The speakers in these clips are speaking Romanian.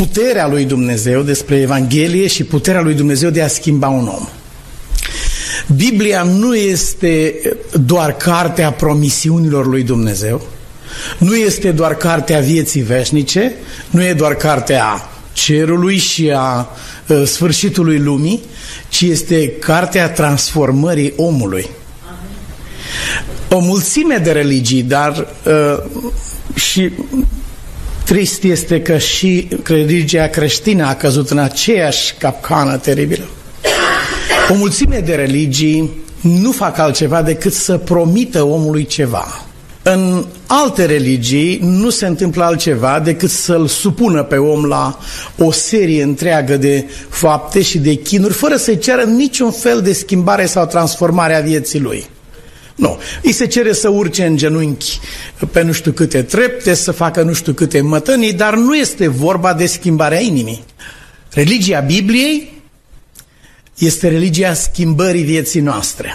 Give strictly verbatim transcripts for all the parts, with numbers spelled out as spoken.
puterea lui Dumnezeu, despre Evanghelie și puterea lui Dumnezeu de a schimba un om. Biblia nu este doar cartea promisiunilor lui Dumnezeu, nu este doar cartea vieții veșnice, nu e doar cartea cerului și a uh, sfârșitului lumii, ci este cartea transformării omului. O mulțime de religii, dar uh, și trist este că și religia creștină a căzut în aceeași capcană teribilă. O mulțime de religii nu fac altceva decât să promită omului ceva. În alte religii nu se întâmplă altceva decât să-l supună pe om la o serie întreagă de fapte și de chinuri, fără să-i ceară niciun fel de schimbare sau transformare a vieții lui. Nu. Îi se cere să urce în genunchi pe nu știu câte trepte, să facă nu știu câte mătănii, dar nu este vorba de schimbarea inimii. Religia Bibliei este religia schimbării vieții noastre.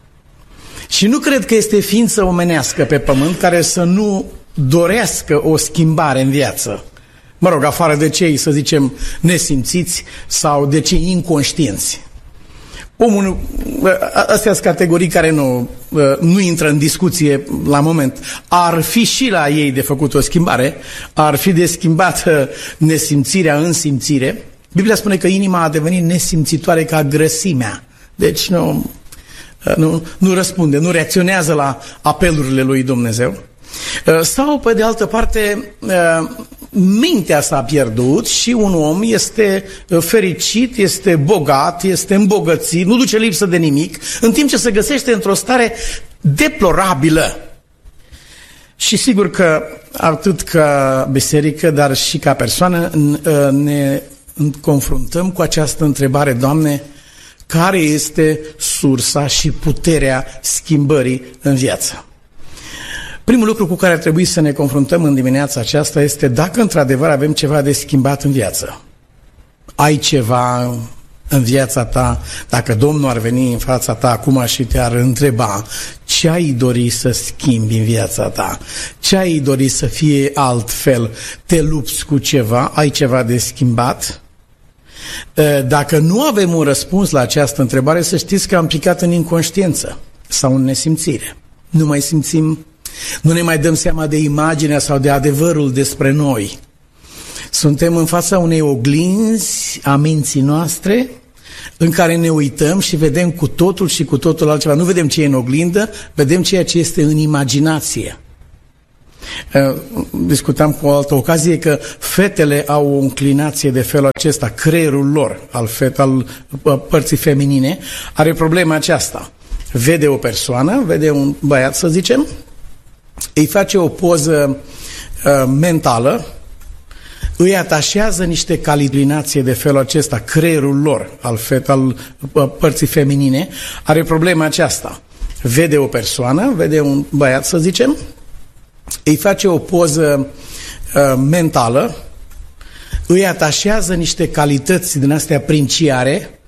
Și nu cred că este ființă omenească pe pământ care să nu dorească o schimbare în viață. Mă rog, afară de cei, să zicem, nesimțiți sau de cei inconștienți. Omul, astea sunt categorii care nu, nu intră în discuție la moment. Ar fi și la ei de făcut o schimbare, ar fi de schimbat nesimțirea în simțire. Biblia spune că inima a devenit nesimțitoare ca grăsimea. Deci nu, nu, nu răspunde, nu reacționează la apelurile lui Dumnezeu. Sau, pe de altă parte, mintea s-a pierdut și un om este fericit, este bogat, este îmbogățit, nu duce lipsă de nimic, în timp ce se găsește într-o stare deplorabilă. Și sigur că atât ca biserică, dar și ca persoană ne confruntăm cu această întrebare: Doamne, care este sursa și puterea schimbării în viață? Primul lucru cu care ar trebui să ne confruntăm în dimineața aceasta este dacă într-adevăr avem ceva de schimbat în viață. Ai ceva în viața ta, dacă Domnul ar veni în fața ta acum și te-ar întreba ce ai dori să schimbi în viața ta, ce ai dori să fie altfel, te lupți cu ceva, ai ceva de schimbat? Dacă nu avem un răspuns la această întrebare, să știți că am picat în inconștiență sau în nesimțire. Nu mai simțim, nu ne mai dăm seama de imaginea sau de adevărul despre noi. Suntem în fața unei oglinzi a minții noastre în care ne uităm și vedem cu totul și cu totul altceva. Nu vedem ce e în oglindă, vedem ceea ce este în imaginație. Discutam cu o altă ocazie că fetele au o înclinație de felul acesta, creierul lor, al, fet, al părții feminine, are problema aceasta. Vede o persoană, vede un băiat, să zicem, îi face o poză uh, mentală, îi atașează niște calibrinație de felul acesta, creierul lor, al, fet, al părții feminine, are problema aceasta. Vede o persoană, vede un băiat, să zicem, îi face o poză uh, mentală, îi atașează niște calități din astea princiare,